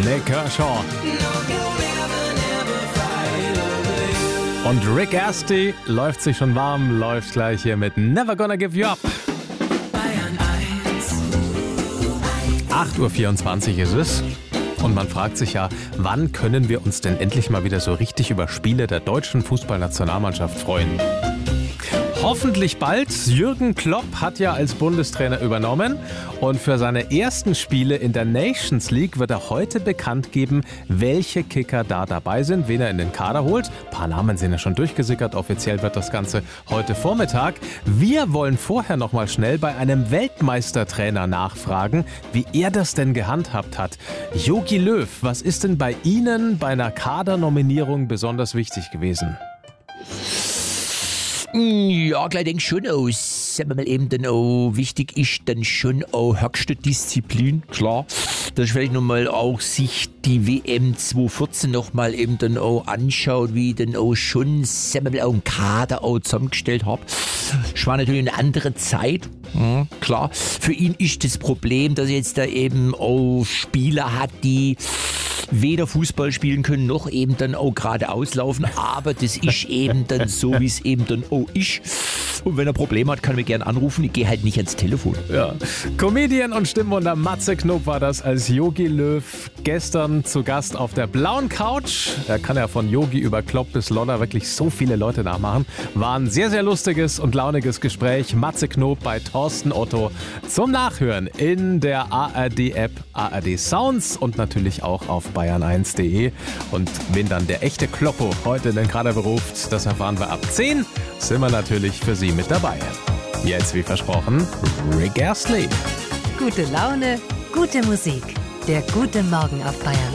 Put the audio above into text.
Nick Kershaw. Und Rick Astley läuft sich schon warm, läuft gleich hier mit Never Gonna Give You Up. 8:24 Uhr ist es. Und man fragt sich ja, wann können wir uns denn endlich mal wieder so richtig über Spiele der deutschen Fußballnationalmannschaft freuen? Hoffentlich bald. Jürgen Klopp hat ja als Bundestrainer übernommen und für seine ersten Spiele in der Nations League wird er heute bekannt geben, welche Kicker da dabei sind, wen er in den Kader holt. Ein paar Namen sind ja schon durchgesickert, offiziell wird das Ganze heute Vormittag. Wir wollen vorher noch mal schnell bei einem Weltmeistertrainer nachfragen, wie er das denn gehandhabt hat. Jogi Löw, was ist denn bei Ihnen bei einer Kadernominierung besonders wichtig gewesen? Ja, gleich denk schon aus. Sagen wir mal eben dann auch, wichtig ist dann schon auch höchste Disziplin, klar. Dass ich vielleicht nochmal auch sich die WM 2014 nochmal eben dann auch anschaut, wie ich dann auch schon, sagen wir mal, auch einen Kader auch zusammengestellt habe. Es war natürlich eine andere Zeit, klar. Für ihn ist das Problem, dass er jetzt da eben auch Spieler hat, die weder Fußball spielen können, noch eben dann auch gerade auslaufen. Aber das ist eben dann so, wie es eben dann auch ist. Und wenn er Probleme hat, kann er mich gerne anrufen. Ich gehe halt nicht ans Telefon. Ja. Comedian und Stimmwunder Matze Knob war das als Jogi Löw gestern zu Gast auf der blauen Couch. Er kann ja von Jogi über Klopp bis Lodder wirklich so viele Leute nachmachen. War ein sehr, sehr lustiges und launiges Gespräch. Matze Knob bei Thorsten Otto zum Nachhören in der ARD-App, ARD Sounds und natürlich auch auf bayern1.de. Und wen dann der echte Kloppo heute in den Kader beruft, das erfahren wir ab 10. Sind wir natürlich für Sie mit dabei. Jetzt, wie versprochen, Rick Astley. Gute Laune, gute Musik. Der gute Morgen auf Bayern